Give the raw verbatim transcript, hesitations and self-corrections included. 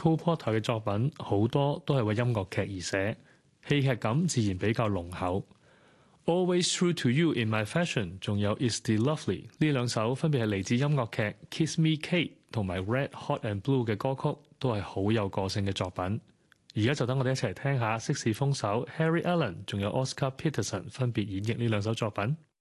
Cole Porter 嘅作品好多都係為音樂劇而寫，戲劇感自然比較濃厚。Always True to You in My Fashion 仲有 Is Still Lovely 呢兩首分別係嚟自音樂劇 Kiss Me Kate 同埋 Red Hot and Blue 嘅歌曲，都係好有個性嘅作品。而家就等我哋一齊嚟聽下色士風手 Harry Allen 仲有 Oscar Peterson 分別演繹呢兩首作品。